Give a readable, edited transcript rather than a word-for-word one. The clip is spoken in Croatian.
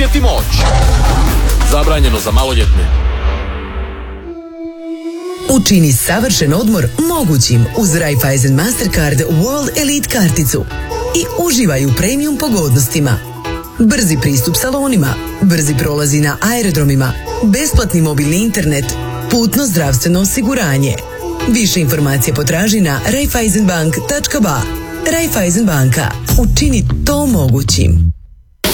unijeti moć. Zabranjeno za maloljetne. Učini savršen odmor mogućim uz Raiffeisen Mastercard World Elite karticu i uživaj u premium pogodnostima. Brzi pristup salonima, brzi prolazi na aerodromima, besplatni mobilni internet, putno zdravstveno osiguranje. Više informacije potraži na raiffeisenbank.ba. Raiffeisen banka. Učini to mogućim.